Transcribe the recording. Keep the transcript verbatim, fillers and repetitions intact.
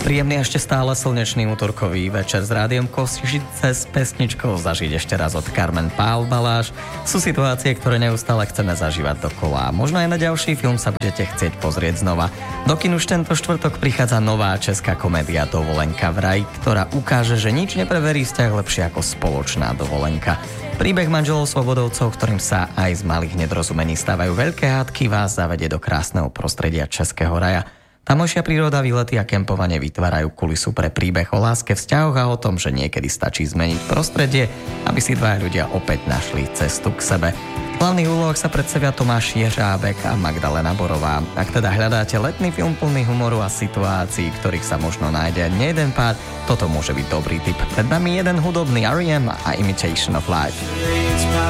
Príjemný ešte stále slnečný útorkový večer s rádiom Košice s pesničkou Zažiť ešte raz od Carmen Pál Baláš sú situácie, ktoré neustále chceme zažívať dokola. Možno aj na ďalší film sa budete chcieť pozrieť znova. Do kin už tento štvrtok prichádza nová česká komédia Dovolenka v raji, ktorá ukáže, že nič nepreverí vzťah lepšie ako spoločná dovolenka. Príbeh manželov svobodovcov, ktorým sa aj z malých nedorozumení stávajú veľké hádky, vás zavedie do krásneho prostredia českého raja. Tamojšia príroda, výlety a kempovanie vytvárajú kulisu pre príbeh o láske, vzťahoch a o tom, že niekedy stačí zmeniť prostredie, aby si dvaja ľudia opäť našli cestu k sebe. V hlavných úlohách sa predstavia Tomáš Jeřábek a Magdalena Borová. Ak teda hľadáte letný film plný humoru a situácií, ktorých sa možno nájde nejeden pár, toto môže byť dobrý tip. Pred nami jeden hudobný er í em a Imitation of Life.